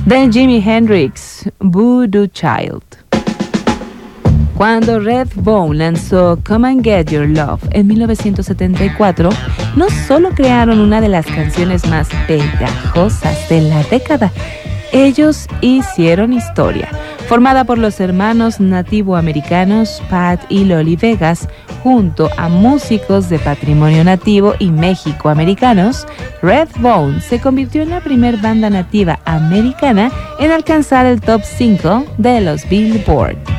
de Jimi Hendrix, Voodoo Child. Cuando Redbone lanzó Come and Get Your Love en 1974, no solo crearon una de las canciones más pegajosas de la década, ellos hicieron historia. Formada por los hermanos nativoamericanos Pat y Loli Vegas, junto a músicos de patrimonio nativo y mexicoamericanos, Redbone se convirtió en la primer banda nativa americana en alcanzar el top 5 de los Billboard.